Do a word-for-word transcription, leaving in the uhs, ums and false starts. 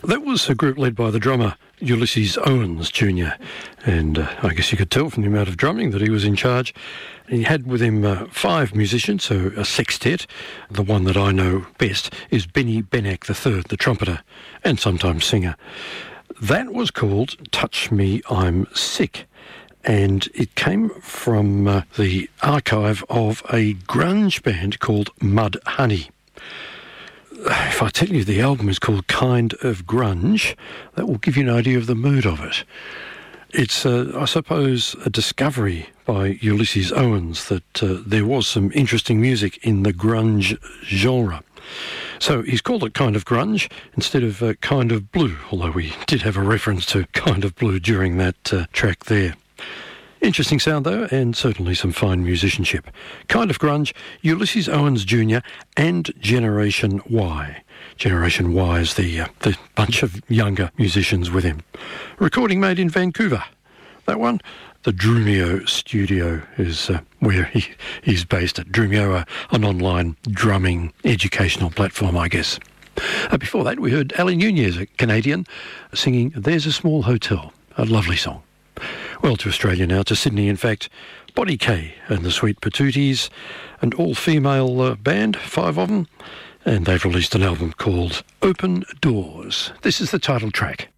That was a group led by the drummer Ulysses Owens Junior And uh, I guess you could tell from the amount of drumming that he was in charge. He had with him uh, five musicians, so a sextet. The one that I know best is Benny Benack the third, the trumpeter and sometimes singer. That was called Touch Me, I'm Sick. And it came from uh, the archive of a grunge band called Mudhoney. If I tell you the album is called Kind of Grunge, that will give you an idea of the mood of it. It's, uh, I suppose, a discovery by Ulysses Owens that uh, there was some interesting music in the grunge genre. So he's called it Kind of Grunge instead of uh, Kind of Blue, although we did have a reference to Kind of Blue during that uh, track there. Interesting sound, though, and certainly some fine musicianship. Kind of Grunge, Ulysses Owens Junior and Generation Y. Generation Y is the, uh, the bunch of younger musicians with him. Recording made in Vancouver. That one, the Drumeo Studio, is uh, where he, he's based at. Drumeo, uh, an online drumming educational platform, I guess. Uh, before that, we heard Ali Nunez, a Canadian, singing There's a Small Hotel, a lovely song. Well, to Australia now, to Sydney, in fact. Body K and the Sweet Patooties, an all-female uh, band, five of them, and they've released an album called Open Doors. This is the title track.